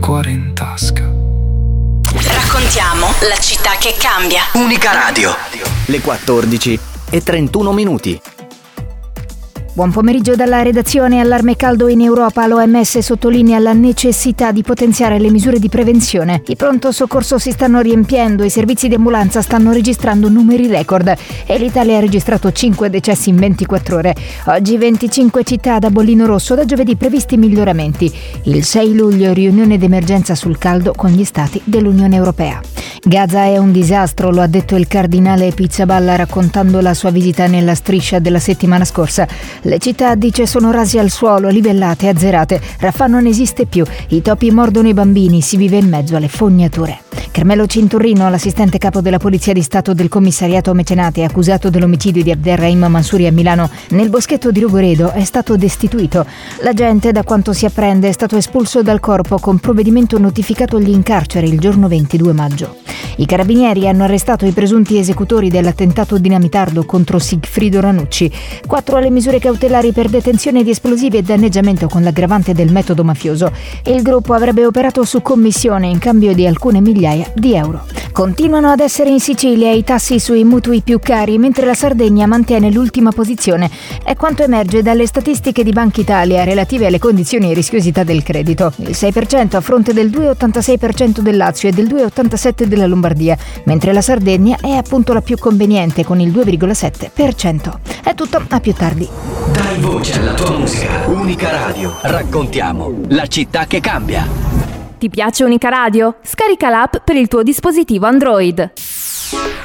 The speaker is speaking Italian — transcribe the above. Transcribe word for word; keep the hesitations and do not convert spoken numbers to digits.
cuore in tasca. Raccontiamo la città che cambia. Unica Radio. Le quattordici e trentuno minuti. Buon pomeriggio dalla redazione. Allarme caldo in Europa. L'O M S sottolinea la necessità di potenziare le misure di prevenzione. I pronto soccorso si stanno riempiendo, i servizi di ambulanza stanno registrando numeri record e l'Italia ha registrato cinque decessi in ventiquattro ore. Oggi venticinque città da bollino rosso, da giovedì previsti miglioramenti. Il sei luglio riunione d'emergenza sul caldo con gli stati dell'Unione Europea. Gaza è un disastro, lo ha detto il cardinale Pizzaballa raccontando la sua visita nella striscia della settimana scorsa. Le città, dice, sono rasi al suolo, livellate, azzerate. Rafah non esiste più, i topi mordono i bambini, si vive in mezzo alle fognature. Carmelo Cinturrino, l'assistente capo della Polizia di Stato del Commissariato Mecenate, accusato dell'omicidio di Abderrahim Mansouri a Milano nel boschetto di Rogoredo, è stato destituito. L'agente, da quanto si apprende, è stato espulso dal corpo con provvedimento notificatogli in carcere il giorno ventidue maggio. I carabinieri hanno arrestato i presunti esecutori dell'attentato dinamitardo contro Sigfrido Ranucci. Quattro alle misure cautelari per detenzione di esplosivi e danneggiamento con l'aggravante del metodo mafioso. Il gruppo avrebbe operato su commissione in cambio di alcune migliaia di euro. Continuano ad essere in Sicilia i tassi sui mutui più cari, mentre la Sardegna mantiene l'ultima posizione. È quanto emerge dalle statistiche di Banca Italia relative alle condizioni e rischiosità del credito. Il sei per cento a fronte del due virgola ottantasei per cento del Lazio e del due virgola ottantasette per cento della Lombardia, mentre la Sardegna è appunto la più conveniente con il due virgola sette per cento. È tutto, a più tardi. Dai voce alla tua musica. Unica Radio. Raccontiamo la città che cambia. Ti piace Unica Radio? Scarica l'app per il tuo dispositivo Android.